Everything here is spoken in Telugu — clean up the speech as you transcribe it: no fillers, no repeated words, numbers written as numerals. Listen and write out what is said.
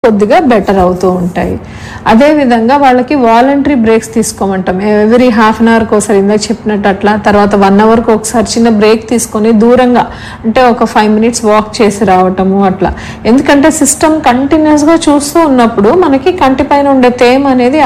కొద్దిగా బెటర్ అవుతూ ఉంటాయి. అదేవిధంగా వాళ్ళకి voluntary breaks తీసుకోమంటాం. Every half an అవర్కి ఒకసారి ఇందాక చెప్పినట్టు అట్లా, తర్వాత 1 అవర్కి ఒకసారి చిన్న బ్రేక్ తీసుకొని దూరంగా అంటే ఒక 5 మినిట్స్ వాక్ చేసి రావటము అట్లా. ఎందుకంటే సిస్టమ్ కంటిన్యూస్గా చూస్తూ ఉన్నప్పుడు మనకి కంటి పైన ఉండే తేమ అనేది